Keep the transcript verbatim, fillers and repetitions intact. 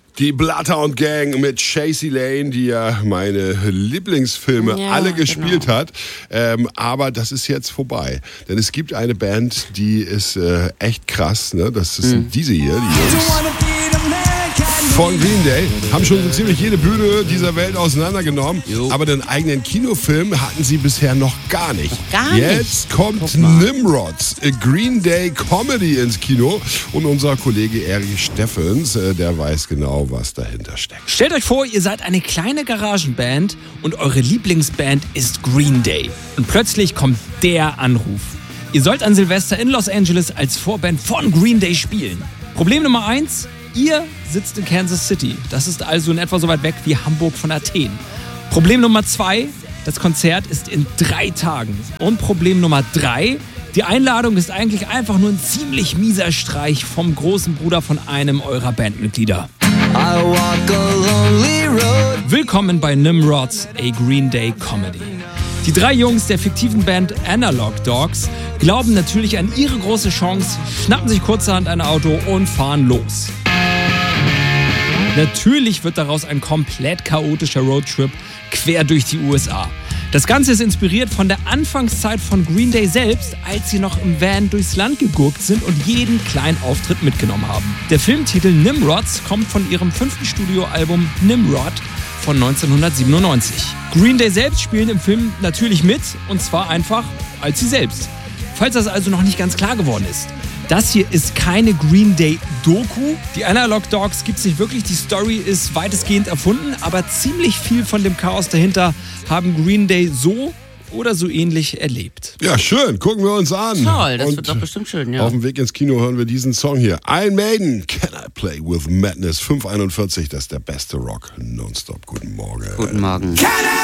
Die Bloodhound Gang mit Chasey Lane, die ja meine Lieblingsfilme Ja, alle gespielt genau. hat. Ähm, aber das ist jetzt vorbei. Denn es gibt eine Band, die ist äh, echt krass. Ne? Das sind Mhm. diese hier, die Jungs von Green Day. Haben schon so ziemlich jede Bühne dieser Welt auseinandergenommen. Jo. Aber den eigenen Kinofilm hatten sie bisher noch gar nicht. Gar nicht. Jetzt kommt Guck mal. Nimrods, a Green Day Comedy ins Kino. Und unser Kollege Erich Steffens, äh, der weiß genau, was dahinter steckt. Stellt euch vor, ihr seid eine kleine Garagenband und eure Lieblingsband ist Green Day. Und plötzlich kommt der Anruf. Ihr sollt an Silvester in Los Angeles als Vorband von Green Day spielen. Problem Nummer eins, ihr sitzt in Kansas City. Das ist also in etwa so weit weg wie Hamburg von Athen. Problem Nummer zwei, das Konzert ist in drei Tagen. Und Problem Nummer drei, die Einladung ist eigentlich einfach nur ein ziemlich mieser Streich vom großen Bruder von einem eurer Bandmitglieder. I walk a lonely road. Willkommen bei Nimrods, a Green Day Comedy. Die drei Jungs der fiktiven Band Analog Dogs glauben natürlich an ihre große Chance, schnappen sich kurzerhand ein Auto und fahren los. Natürlich wird daraus ein komplett chaotischer Roadtrip quer durch die U S A. Das Ganze ist inspiriert von der Anfangszeit von Green Day selbst, als sie noch im Van durchs Land gegurkt sind und jeden kleinen Auftritt mitgenommen haben. Der Filmtitel Nimrods kommt von ihrem fünften Studioalbum Nimrod von neunzehnhundertsiebenundneunzig. Green Day selbst spielen im Film natürlich mit, und zwar einfach als sie selbst. Falls das also noch nicht ganz klar geworden ist. Das hier ist keine Green Day-Doku. Die Analog Dogs gibt es nicht wirklich. Die Story ist weitestgehend erfunden, aber ziemlich viel von dem Chaos dahinter haben Green Day so oder so ähnlich erlebt. Ja, schön. Gucken wir uns an. Toll, das Und wird doch bestimmt schön, ja. auf dem Weg ins Kino hören wir diesen Song hier. Iron Maiden, Can I Play With Madness? fünf einundvierzig, das ist der beste Rock nonstop. Guten Morgen. Guten Morgen.